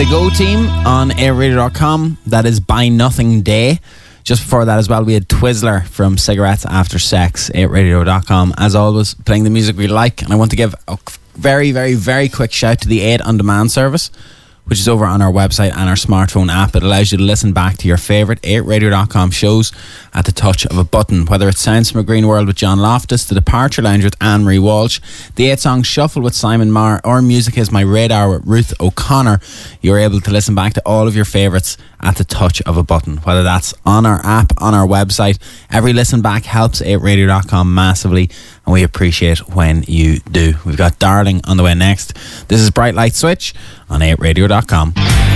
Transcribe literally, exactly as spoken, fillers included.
the Go Team on air radio dot com. That is Buy Nothing Day. Just before that as well, we had Twizzler from Cigarettes After Sex, air radio dot com. As always, playing the music we like. And I want to give a very, very, very quick shout to the eight On Demand service, which is over on our website and our smartphone app. It allows you to listen back to your favourite eight radio dot com shows at the touch of a button. Whether it's Sounds from a Green World with John Loftus, The Departure Lounge with Anne-Marie Walsh, the eight Song Shuffle with Simon Marr, or Music Is My Radar with Ruth O'Connor, you're able to listen back to all of your favourites at the touch of a button. Whether that's on our app, on our website, every listen back helps eight radio dot com massively, and we appreciate when you do. We've got Darling on the way next. This is Bright Light Switch on eight radio dot com.